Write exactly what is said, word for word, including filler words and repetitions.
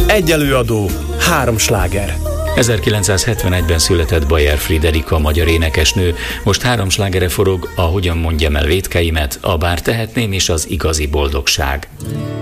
Egy előadó, három sláger. ezerkilencszázhetvenegyben született Bayer Friederika, magyar énekesnő. Most három slágere forog: a Hogyan mondjam el vétkeimet, a Bár tehetném és az Igazi boldogság.